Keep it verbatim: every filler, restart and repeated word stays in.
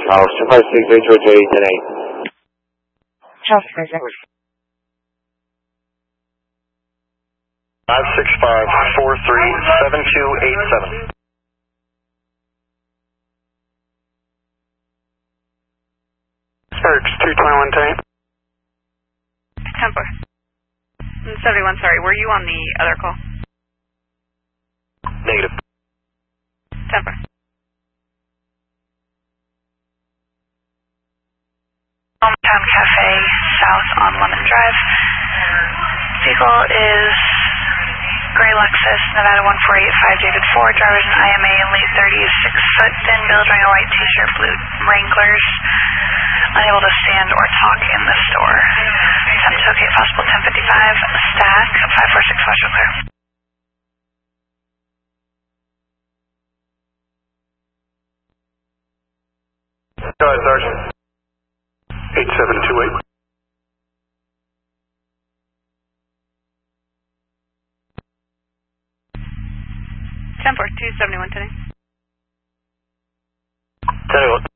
House two five six eight two eight ten eight. House five six. five six five four three seven two eight seven. Sparks two twenty-one ten. Templar. seventy-one, sorry, were you on the other call? Negative. Templar. Hometown Cafe, south on Lemon Drive. Vehicle is gray Lexus, Nevada one four eight five, David four, drivers in I M A in late thirties, six foot, thin build, wearing a white t-shirt, blue Wranglers, unable to stand or talk in the store. Attempt to locate possible ten fifty-five, stack, five four six Western Clear. Go ahead, Sergeant. eight seven two eight. Templar, two seventy-one today. Tell you what.